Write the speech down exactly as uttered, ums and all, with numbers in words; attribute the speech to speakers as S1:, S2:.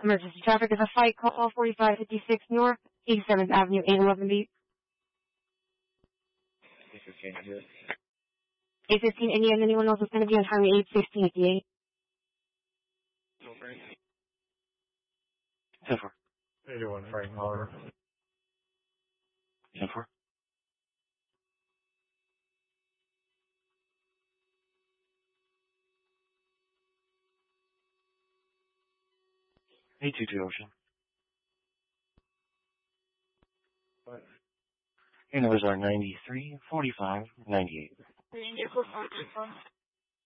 S1: Emergency traffic is a fight call forty-five fifty-six North, eighty-seventh Avenue, eight eleven B. eight fifteen Indian, anyone else is going to be on time eight sixteen fifty-eight. ten four.
S2: eighty-one Frank Holler.
S1: ten four. eight two two Ocean.
S2: What?
S1: Your numbers are ninety-three, forty-five, ninety-eight.
S3: Ranger,